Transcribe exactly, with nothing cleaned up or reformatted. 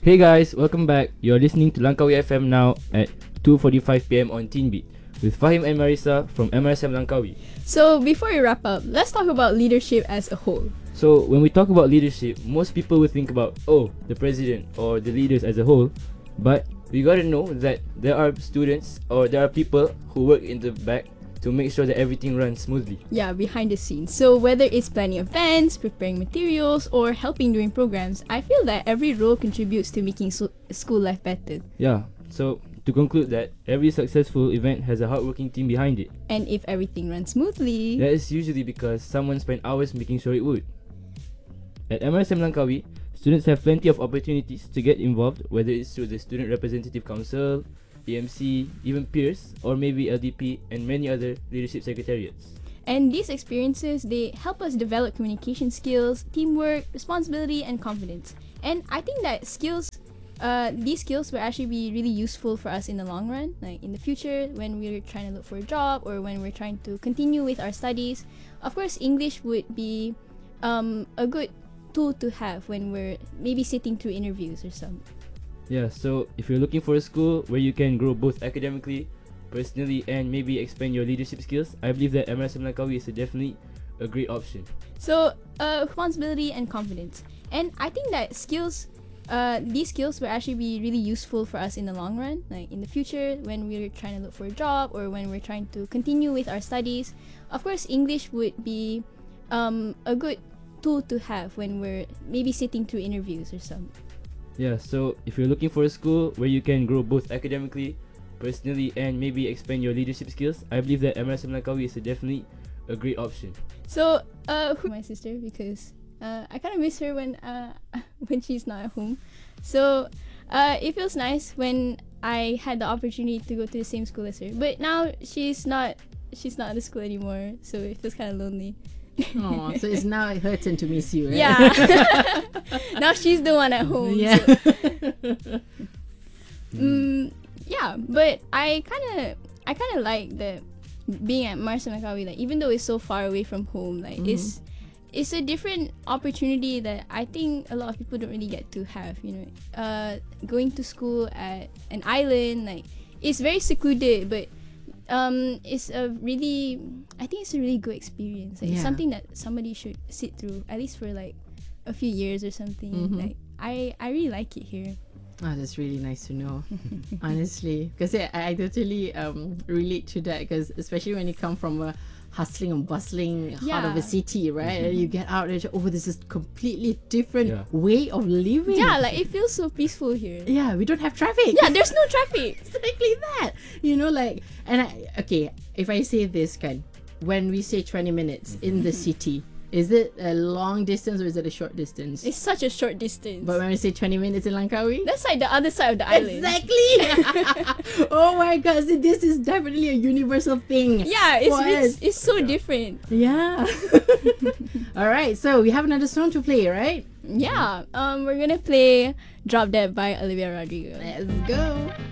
Hey guys, welcome back. You're listening to Langkawi F M now at two forty-five p m on Teen Beat with Fahim and Marissa from M R S M Langkawi. So before we wrap up, let's talk about leadership as a whole. So when we talk about leadership, most people will think about, oh, the president or the leaders as a whole. But we gotta know that there are students or there are people who work in the back to make sure that everything runs smoothly. Yeah, behind the scenes. So whether it's planning events, preparing materials, or helping during programs, I feel that every role contributes to making so- school life better. Yeah, so to conclude that, every successful event has a hardworking team behind it. And if everything runs smoothly, That is usually because someone spent hours making sure it would. At M R S M Langkawi, students have plenty of opportunities to get involved, whether it's through the Student Representative Council, A M C, even peers, or maybe L D P and many other leadership secretariats. and these experiences, they help us develop communication skills, teamwork, responsibility, and confidence. And I think that skills, uh, these skills will actually be really useful for us in the long run, like in the future when we're trying to look for a job or when we're trying to continue with our studies. Of course, English would be um, a good tool to have when we're maybe sitting through interviews or something. Yeah, so if you're looking for a school where you can grow both academically, personally, and maybe expand your leadership skills, I believe that M R S M Langkawi is a definitely a great option. So, uh, responsibility and confidence. And I think that skills, uh, these skills will actually be really useful for us in the long run, like in the future when we're trying to look for a job or when we're trying to continue with our studies. Of course, English would be um, a good tool to have when we're maybe sitting through interviews or something. Yeah, so if you're looking for a school where you can grow both academically, personally, and maybe expand your leadership skills, I believe that M R S M Langkawi is a definitely a great option. So, uh, who my sister because uh, I kind of miss her when uh, when she's not at home. So, uh, it feels nice when I had the opportunity to go to the same school as her. But now she's not she's not at the school anymore, so it feels kind of lonely. Oh, so it's now her turn to miss you, right? Yeah. Now she's the one at home. Yeah. So. mm, yeah, but I kind of I kind of like the being at M R S M Langkawi. Like even though it's so far away from home, like Mhm. it's it's a different opportunity that I think a lot of people don't really get to have. You know, uh, going to school at an island, like it's very secluded, but um, it's a really I think it's a really good experience. Like, It's Yeah. something that somebody should sit through at least for like a few years or something. Mhm. Like I I really like it here. Oh, that's really nice to know, honestly. Because yeah, I, I totally um, relate to that. Because especially when you come from a hustling and bustling heart of a Yeah. city, right? And you get out and you- oh, this is completely different Yeah. way of living. Yeah, like it feels so peaceful here. Yeah, we don't have traffic. Yeah, there's no traffic. Exactly that. You know, like, and I, okay, if I say this, kind, when we say twenty minutes in the city, is it a long distance or is it a short distance? It's such a short distance. But when we say twenty minutes in Langkawi, That's like the other side of the island. exactly. Oh my god, see, this is definitely a universal thing. Yeah, it's for really, us. it's so different. Yeah. All right, so we have another song to play, right? Yeah. Um, we're gonna play "Drop Dead" by Olivia Rodrigo. Let's go.